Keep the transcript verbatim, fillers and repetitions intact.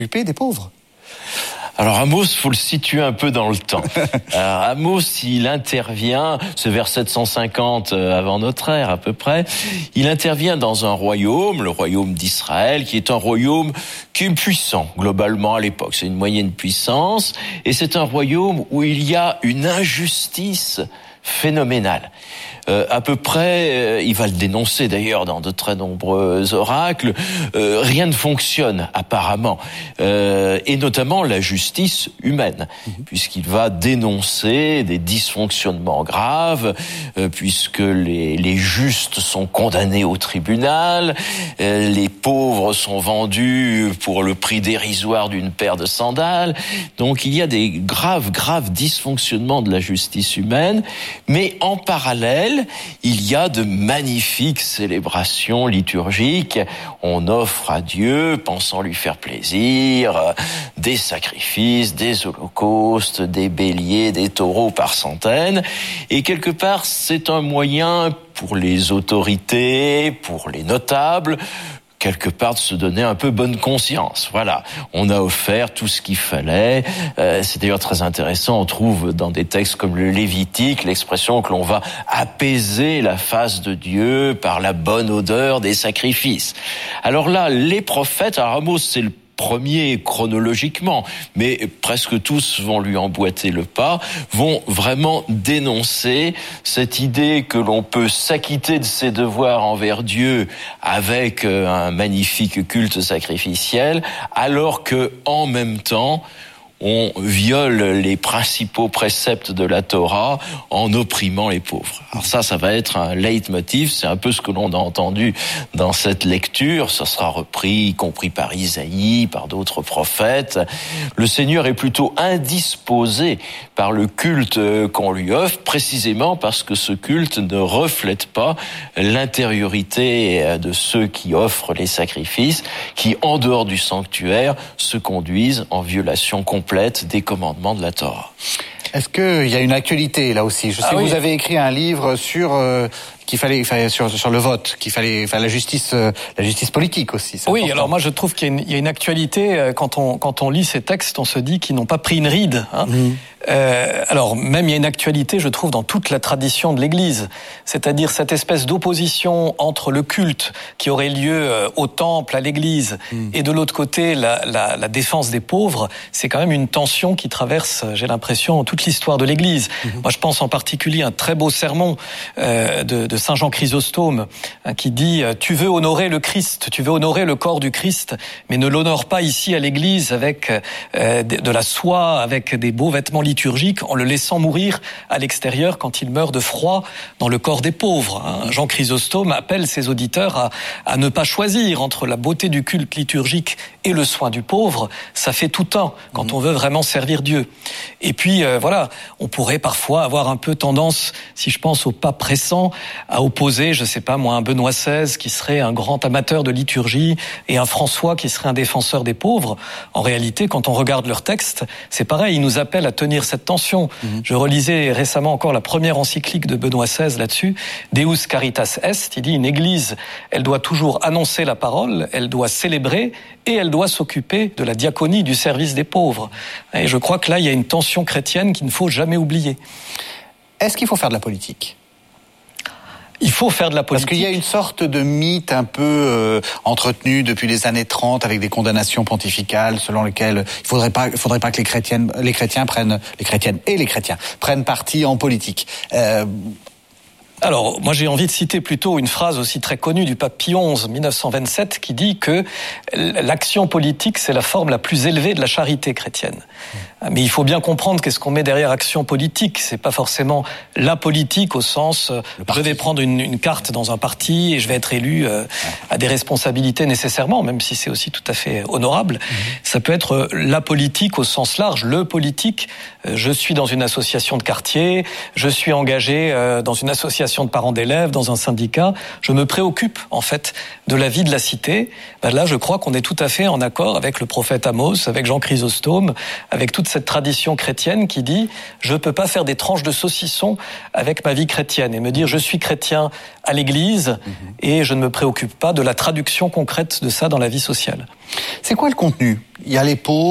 s'occuper des pauvres. Alors Amos, faut le situer un peu dans le temps. Alors, Amos, il intervient, c'est vers sept cent cinquante avant notre ère à peu près, il intervient dans un royaume, le royaume d'Israël, qui est un royaume qui est puissant globalement à l'époque. C'est une moyenne puissance, et c'est un royaume où il y a une injustice phénoménale. Euh, à peu près, euh, il va le dénoncer d'ailleurs dans de très nombreux oracles, euh, rien ne fonctionne apparemment, euh, et notamment la justice humaine, mmh. puisqu'il va dénoncer des dysfonctionnements graves, euh, puisque les, les justes sont condamnés au tribunal, euh, les pauvres sont vendus pour le prix dérisoire d'une paire de sandales, donc il y a des graves, graves dysfonctionnements de la justice humaine, mais en parallèle, il y a de magnifiques célébrations liturgiques. On offre à Dieu, pensant lui faire plaisir, des sacrifices, des holocaustes, des béliers, des taureaux par centaines. Et quelque part, c'est un moyen pour les autorités, pour les notables, quelque part de se donner un peu bonne conscience. Voilà, on a offert tout ce qu'il fallait. Euh, c'est d'ailleurs très intéressant, on trouve dans des textes comme le Lévitique l'expression que l'on va apaiser la face de Dieu par la bonne odeur des sacrifices. Alors là, les prophètes, alors Amos, c'est le premier chronologiquement, mais presque tous vont lui emboîter le pas, vont vraiment dénoncer cette idée que l'on peut s'acquitter de ses devoirs envers Dieu avec un magnifique culte sacrificiel, alors que en même temps, on viole les principaux préceptes de la Torah en opprimant les pauvres. Alors ça, ça va être un leitmotiv, c'est un peu ce que l'on a entendu dans cette lecture, ça sera repris, y compris par Isaïe, par d'autres prophètes. Le Seigneur est plutôt indisposé par le culte qu'on lui offre, précisément parce que ce culte ne reflète pas l'intériorité de ceux qui offrent les sacrifices, qui, en dehors du sanctuaire, se conduisent en violation complète des commandements de la Torah. Est-ce qu'il y a une actualité là aussi? Je sais ah, que oui. Vous avez écrit un livre sur euh, qu'il fallait, fallait sur, sur le vote, qu'il fallait, enfin la justice, euh, la justice politique aussi. Oui, important. Alors moi je trouve qu'il y a, une, il y a une actualité quand on quand on lit ces textes, on se dit qu'ils n'ont pas pris une ride. Hein. Mmh. Euh, alors même il y a une actualité, je trouve, dans toute la tradition de l'Église, c'est-à-dire cette espèce d'opposition entre le culte qui aurait lieu au temple, à l'Église, mmh. et de l'autre côté la, la, la défense des pauvres. C'est quand même une tension qui traverse, j'ai l'impression, toute l'histoire de l'Église. Mmh. Moi, je pense en particulier à un très beau sermon euh, de, de Saint Jean Chrysostome hein, qui dit « Tu veux honorer le Christ, tu veux honorer le corps du Christ, mais ne l'honore pas ici à l'Église avec euh, de, de la soie, avec des beaux vêtements liturgique en le laissant mourir à l'extérieur quand il meurt de froid dans le corps des pauvres. Hein. Jean Chrysostome appelle ses auditeurs à, à ne pas choisir entre la beauté du culte liturgique et le soin du pauvre. Ça fait tout un quand mmh. on veut vraiment servir Dieu. Et puis euh, voilà, on pourrait parfois avoir un peu tendance, si je pense au pape récent, à opposer, je sais pas moi, un Benoît seize qui serait un grand amateur de liturgie et un François qui serait un défenseur des pauvres. En réalité, quand on regarde leurs textes, c'est pareil, ils nous appellent à tenir cette tension. Mmh. Je relisais récemment encore la première encyclique de Benoît seize là-dessus, Deus Caritas Est. Il dit une église, elle doit toujours annoncer la parole, elle doit célébrer et elle doit s'occuper de la diaconie, du service des pauvres. Et je crois que là, il y a une tension chrétienne qu'il ne faut jamais oublier. Est-ce qu'il faut faire de la politique ? Il faut faire de la politique. Parce qu'il y a une sorte de mythe un peu euh, entretenu depuis les années trente avec des condamnations pontificales selon lesquelles il faudrait pas, il faudrait pas que les chrétiennes, les chrétiens prennent, les chrétiennes et les chrétiens prennent parti en politique. Euh, Alors, moi j'ai envie de citer plutôt une phrase aussi très connue du pape Pie onze, mille neuf cent vingt-sept, qui dit que l'action politique, c'est la forme la plus élevée de la charité chrétienne. Mmh. Mais il faut bien comprendre qu'est-ce qu'on met derrière action politique. C'est pas forcément la politique au sens, je vais prendre une, une carte dans un parti et je vais être élu euh, à des responsabilités nécessairement, même si c'est aussi tout à fait honorable. Mmh. Ça peut être la politique au sens large, le politique. Je suis dans une association de quartier, je suis engagé euh, dans une association association de parents d'élèves, dans un syndicat, je me préoccupe en fait de la vie de la cité. Ben là, je crois qu'on est tout à fait en accord avec le prophète Amos, avec Jean Chrysostome, avec toute cette tradition chrétienne qui dit je peux pas faire des tranches de saucisson avec ma vie chrétienne et me dire je suis chrétien à l'église mmh. et je ne me préoccupe pas de la traduction concrète de ça dans la vie sociale. C'est quoi le contenu ? Il y a les pots.